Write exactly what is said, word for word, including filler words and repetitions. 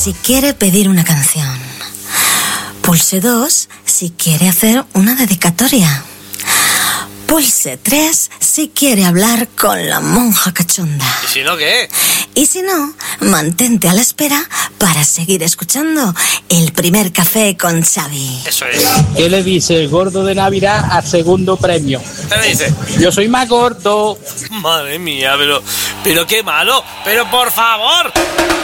si quiere pedir una canción. Pulse dos si quiere hacer una dedicatoria. Pulse tres si quiere hablar con la monja cachonda. ¿Y si no qué? Y si no, mantente a la espera para seguir escuchando El Primer Café con Xavi. Eso es. ¿Qué le dice el gordo de Navidad al segundo premio? ¿Qué le dice? Yo soy más gordo. Madre mía, pero, pero qué malo. Pero por favor.